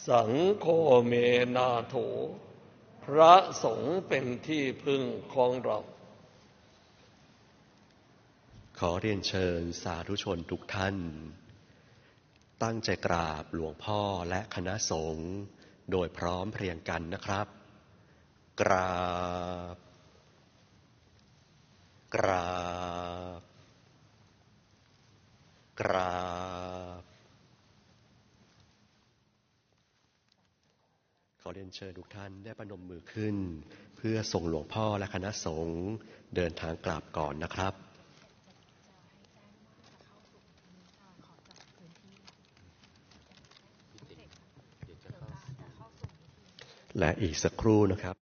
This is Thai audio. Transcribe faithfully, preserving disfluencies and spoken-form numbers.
สังโฆเมนาโถพระสงฆ์เป็นที่พึ่งของเราขอเรียนเชิญสาธุชนทุกท่านตั้งใจกราบหลวงพ่อและคณะสงฆ์โดยพร้อมเพรียงกันนะครับกราบกราบกราบขอเรียนเชิญทุกท่านได้ประนมมือขึ้นเพื่อส่งหลวงพ่อและคณะสงฆ์เดินทางกราบก่อนนะครับและอีกสักครู่นะครับ